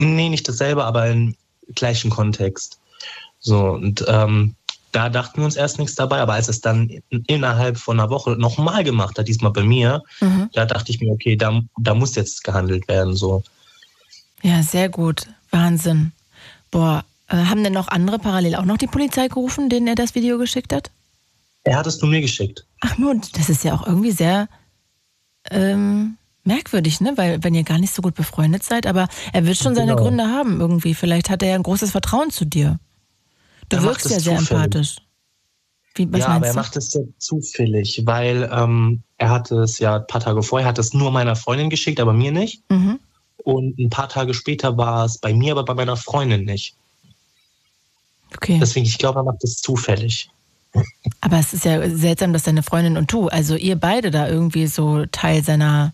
Nee, nicht dasselbe, aber im gleichen Kontext. So, und da dachten wir uns erst nichts dabei, aber als es dann innerhalb von einer Woche nochmal gemacht hat, diesmal bei mir, da dachte ich mir, okay, da muss jetzt gehandelt werden. So. Ja, sehr gut. Wahnsinn. Boah, haben denn noch andere parallel auch noch die Polizei gerufen, denen er das Video geschickt hat? Er hat es nur mir geschickt. Ach nur, das ist ja auch irgendwie sehr merkwürdig, ne? Weil wenn ihr gar nicht so gut befreundet seid, aber er wird schon seine Gründe haben irgendwie. Vielleicht hat er ja ein großes Vertrauen zu dir. Du wirkst ja sehr empathisch. Ja, aber er macht es sehr zufällig, weil er hatte es ja ein paar Tage vorher, hat es nur meiner Freundin geschickt, aber mir nicht. Mhm. Und ein paar Tage später war es bei mir, aber bei meiner Freundin nicht. Okay. Deswegen, ich glaube, er macht es zufällig. Aber es ist ja seltsam, dass deine Freundin und du, also ihr beide da irgendwie so Teil seiner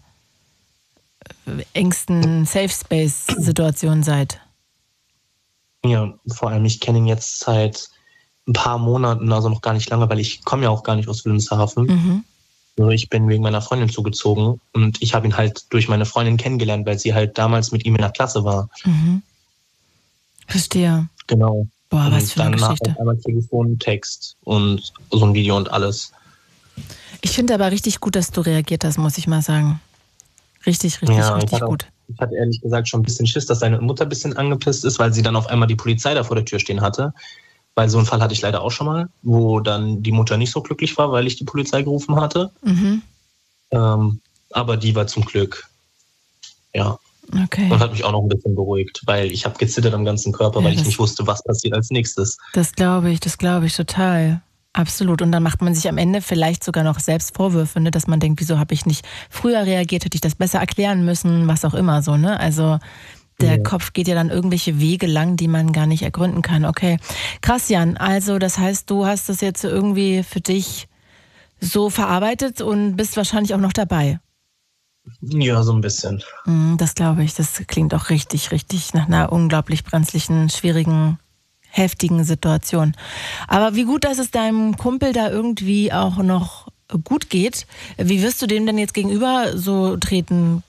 engsten Safe-Space-Situation seid. Ja, vor allem, ich kenne ihn jetzt seit ein paar Monaten, also noch gar nicht lange, weil ich komme ja auch gar nicht aus Wilhelmshaven. Mhm. Also ich bin wegen meiner Freundin zugezogen und ich habe ihn halt durch meine Freundin kennengelernt, weil sie halt damals mit ihm in der Klasse war. Mhm. Verstehe. Genau. Boah, was für eine dann Geschichte. Halt einmal Telefon, Text und so ein Video und alles. Ich finde aber richtig gut, dass du reagiert hast, muss ich mal sagen. Richtig gut. Ich hatte ehrlich gesagt schon ein bisschen Schiss, dass seine Mutter ein bisschen angepisst ist, weil sie dann auf einmal die Polizei da vor der Tür stehen hatte. Weil so einen Fall hatte ich leider auch schon mal, wo dann die Mutter nicht so glücklich war, weil ich die Polizei gerufen hatte. Mhm. Aber die war zum Glück, ja. Okay. Und hat mich auch noch ein bisschen beruhigt, weil ich habe gezittert am ganzen Körper, weil ich nicht wusste, was passiert als nächstes. Das glaube ich total. Absolut. Und dann macht man sich am Ende vielleicht sogar noch selbst Vorwürfe, ne? Dass man denkt, wieso habe ich nicht früher reagiert, hätte ich das besser erklären müssen, was auch immer so, ne? Also der Kopf geht ja dann irgendwelche Wege lang, die man gar nicht ergründen kann. Okay, krass, Jan. Also das heißt, du hast das jetzt irgendwie für dich so verarbeitet und bist wahrscheinlich auch noch dabei. Ja, so ein bisschen. Das glaube ich. Das klingt auch richtig nach einer unglaublich brenzlichen, schwierigen, heftigen Situation. Aber wie gut, dass es deinem Kumpel da irgendwie auch noch gut geht. Wie wirst du dem denn jetzt gegenüber so treten?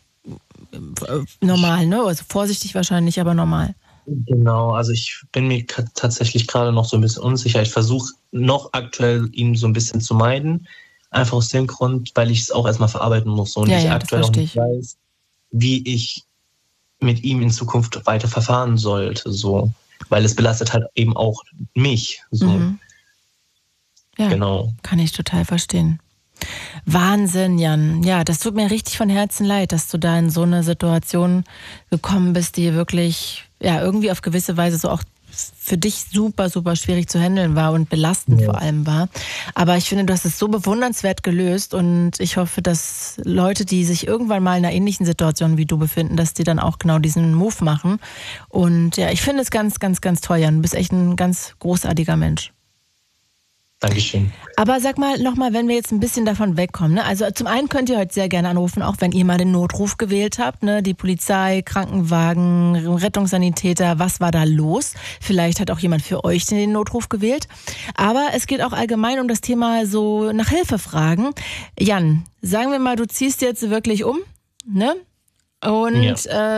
Normal, ne? Also vorsichtig wahrscheinlich, aber normal. Genau, also ich bin mir tatsächlich gerade noch so ein bisschen unsicher. Ich versuche noch aktuell ihn so ein bisschen zu meiden. Einfach aus dem Grund, weil ich es auch erstmal verarbeiten muss und ich aktuell auch nicht weiß, wie ich mit ihm in Zukunft weiter verfahren sollte. So. Weil es belastet halt eben auch mich. So. Mhm. Ja, genau. Kann ich total verstehen. Wahnsinn, Jan. Ja, das tut mir richtig von Herzen leid, dass du da in so eine Situation gekommen bist, die wirklich, ja, irgendwie auf gewisse Weise so auch für dich super schwierig zu handeln war und belastend vor allem war. Aber ich finde, du hast es so bewundernswert gelöst und ich hoffe, dass Leute, die sich irgendwann mal in einer ähnlichen Situation wie du befinden, dass die dann auch genau diesen Move machen. Und ja, ich finde es ganz toll, Jan. Du bist echt ein ganz großartiger Mensch. Dankeschön. Aber sag mal nochmal, wenn wir jetzt ein bisschen davon wegkommen, ne? Also zum einen könnt ihr heute sehr gerne anrufen, auch wenn ihr mal den Notruf gewählt habt, ne? Die Polizei, Krankenwagen, Rettungssanitäter, was war da los? Vielleicht hat auch jemand für euch den Notruf gewählt. Aber es geht auch allgemein um das Thema so nach Hilfe fragen. Jan, sagen wir mal, du ziehst jetzt wirklich um, ne? Und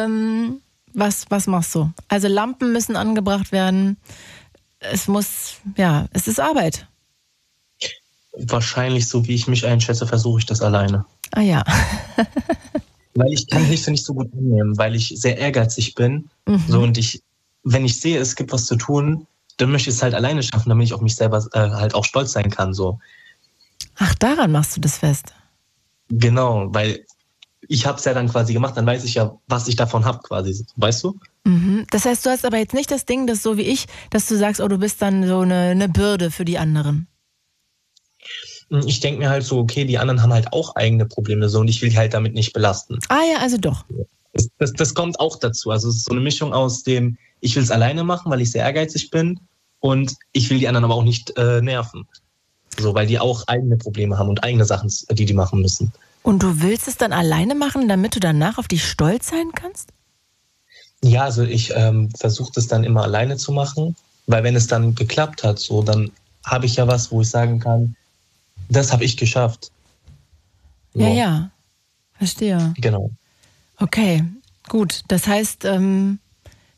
was machst du? Also Lampen müssen angebracht werden. Es ist Arbeit. Wahrscheinlich, so wie ich mich einschätze, versuche ich das alleine. Ah ja. Weil ich kann Hilfe nicht so gut annehmen, weil ich sehr ehrgeizig bin. So, und wenn ich sehe, es gibt was zu tun, dann möchte ich es halt alleine schaffen, damit ich auf mich selber halt auch stolz sein kann. So. Ach, daran machst du das fest? Genau, weil ich habe es ja dann quasi gemacht, dann weiß ich ja, was ich davon habe quasi, weißt du? Mhm. Das heißt, du hast aber jetzt nicht das Ding, dass so wie ich, dass du sagst, oh, du bist dann so eine Bürde für die anderen. Ich denke mir halt so, okay, die anderen haben halt auch eigene Probleme so und ich will die halt damit nicht belasten. Ah ja, also doch. Das kommt auch dazu. Also es ist so eine Mischung aus dem, ich will es alleine machen, weil ich sehr ehrgeizig bin und ich will die anderen aber auch nicht nerven. So, weil die auch eigene Probleme haben und eigene Sachen, die machen müssen. Und du willst es dann alleine machen, damit du danach auf dich stolz sein kannst? Ja, also ich versuche das dann immer alleine zu machen, weil wenn es dann geklappt hat, so, dann habe ich ja was, wo ich sagen kann, das habe ich geschafft. So. Ja, verstehe. Genau. Okay, gut. Das heißt,